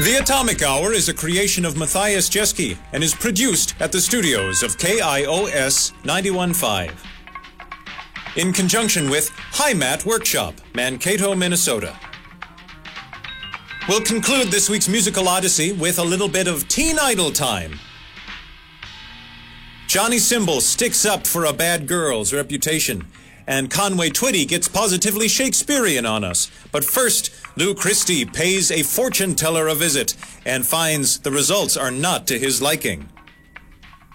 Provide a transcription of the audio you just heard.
The Atomic Hour is a creation of Matthias Jeske and is produced at the studios of KIOS 91.5. In conjunction with HiMat Workshop, Mankato, Minnesota. We'll conclude this week's musical odyssey with a little bit of teen idol time. Johnny Cymbal sticks up for a bad girl's reputation, and Conway Twitty gets positively Shakespearean on us. But first, Lou Christie pays a fortune teller a visit and finds the results are not to his liking.